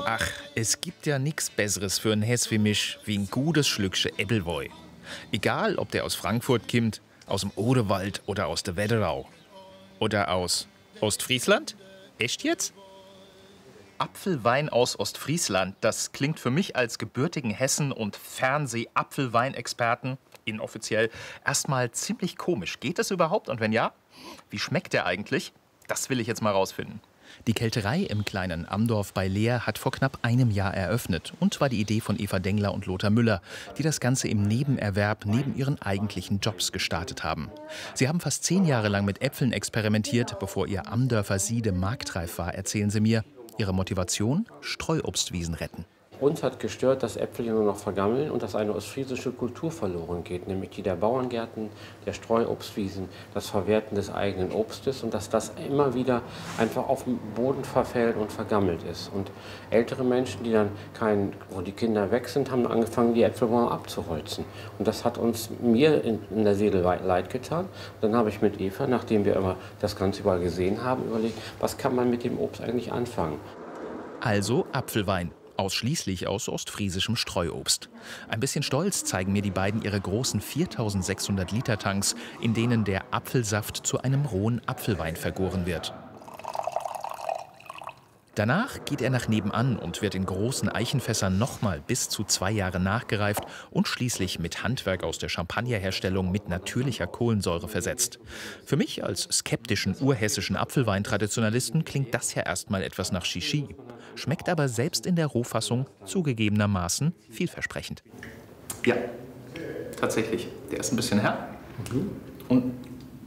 Ach, es gibt ja nichts Besseres für ein Hess wie mich wie ein gutes Schlückchen Äppelwoi. Egal, ob der aus Frankfurt kommt, aus dem Odewald oder aus der Wetterau. Oder aus Ostfriesland? Echt jetzt? Apfelwein aus Ostfriesland, das klingt für mich als gebürtigen Hessen und Fernseh-Apfelweinexperten, inoffiziell, erstmal ziemlich komisch. Geht das überhaupt? Und wenn ja, wie schmeckt der eigentlich? Das will ich jetzt mal rausfinden. Die Kelterei im kleinen Amdorf bei Leer hat vor knapp einem Jahr eröffnet und war die Idee von Eva Dengler und Lothar Müller, die das Ganze im Nebenerwerb neben ihren eigentlichen Jobs gestartet haben. Sie haben fast 10 Jahre lang mit Äpfeln experimentiert, bevor ihr Amdörfer Siede marktreif war, erzählen sie mir. Ihre Motivation? Streuobstwiesen retten. Uns hat gestört, dass Äpfel hier nur noch vergammeln und dass eine ostfriesische Kultur verloren geht, nämlich die der Bauerngärten, der Streuobstwiesen, das Verwerten des eigenen Obstes und dass das immer wieder einfach auf dem Boden verfällt und vergammelt ist. Und ältere Menschen, die dann wo die Kinder weg sind, haben angefangen, die Äpfelbäume abzuholzen. Und das hat mir in der Seele leid getan. Und dann habe ich mit Eva, nachdem wir immer das Ganze überall gesehen haben, überlegt, was kann man mit dem Obst eigentlich anfangen? Also Apfelwein. Ausschließlich aus ostfriesischem Streuobst. Ein bisschen stolz zeigen mir die beiden ihre großen 4600 Liter Tanks, in denen der Apfelsaft zu einem rohen Apfelwein vergoren wird. Danach geht er nach nebenan und wird in großen Eichenfässern nochmal bis zu 2 Jahre nachgereift und schließlich mit Handwerk aus der Champagnerherstellung mit natürlicher Kohlensäure versetzt. Für mich als skeptischen urhessischen Apfelweintraditionalisten klingt das ja erstmal etwas nach Shishi. Schmeckt aber selbst in der Rohfassung zugegebenermaßen vielversprechend. Ja, tatsächlich. Der ist ein bisschen herb und